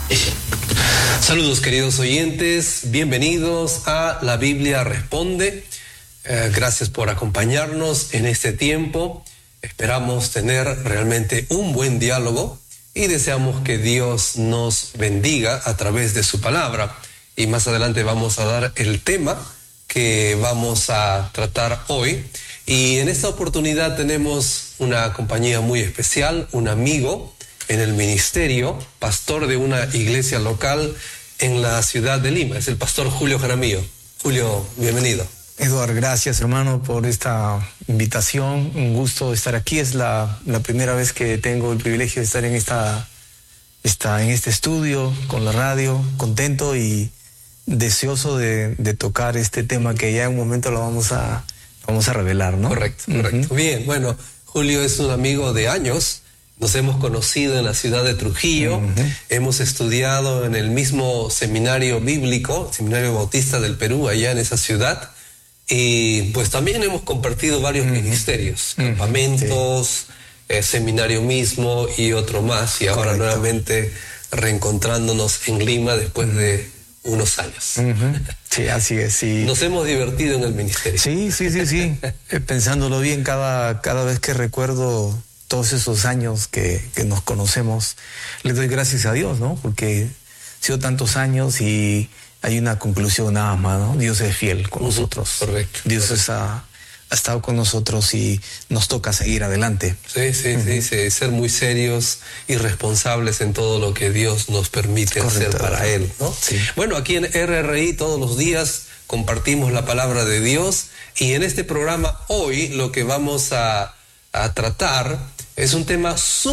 Saludos, queridos oyentes, bienvenidos a La Biblia Responde. Gracias por acompañarnos en este tiempo. Esperamos tener realmente un buen diálogo y deseamos que Dios nos bendiga a través de su palabra. Y más adelante vamos a dar el tema que vamos a tratar hoy. Y en esta oportunidad tenemos una compañía muy especial, un amigo en el ministerio, pastor de una iglesia local en la ciudad de Lima. Es el pastor Julio Jaramillo. Julio, bienvenido. Eduardo, gracias hermano por esta invitación. Un gusto estar aquí. Es la primera vez que tengo el privilegio de estar en este estudio con la radio. Contento y deseoso de tocar este tema que ya en un momento lo vamos a revelar, ¿no? Correcto. Bien, bueno, Julio es un amigo de años. Nos hemos conocido en la ciudad de Trujillo, hemos estudiado en el mismo seminario bíblico, Seminario Bautista del Perú, allá en esa ciudad, y pues también hemos compartido varios ministerios, campamentos, seminario mismo y otro más, y ahora nuevamente reencontrándonos en Lima después de unos años. Sí, así es. Sí. Nos hemos divertido en el ministerio. Sí. Pensándolo bien, cada vez que recuerdo todos esos años que nos conocemos, le doy gracias a Dios, ¿no? Porque han sido tantos años y hay una conclusión nada más, ¿no? Dios es fiel con nosotros. Correcto. Dios ha estado con nosotros y nos toca seguir adelante. Sí, ser muy serios y responsables en todo lo que Dios nos permite hacer para Él, ¿no? Sí. Bueno, aquí en RRI todos los días compartimos la palabra de Dios y en este programa hoy lo que vamos a tratar es un tema